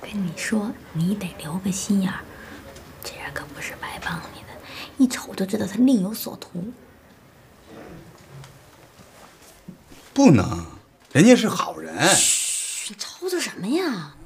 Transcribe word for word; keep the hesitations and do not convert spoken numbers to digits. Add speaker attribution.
Speaker 1: 跟你说，你得留个心眼儿，这人可不是白帮你的，一瞅就知道他另有所图。
Speaker 2: 不能，人家是好人。
Speaker 1: 嘘，你吵吵什么呀？